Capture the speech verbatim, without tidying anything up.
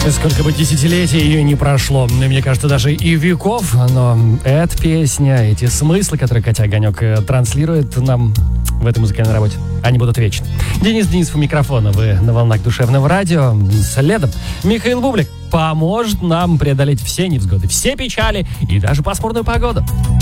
Сколько бы десятилетий ее не прошло, мне кажется, даже и веков, но эта песня, эти смыслы, которые Катя Огонек транслирует нам в этой музыкальной работе, они будут вечны. Денис Денисов у микрофона, вы на волнах душевного радио. Следом Михаил Бублик поможет нам преодолеть все невзгоды, все печали и даже пасмурную погоду.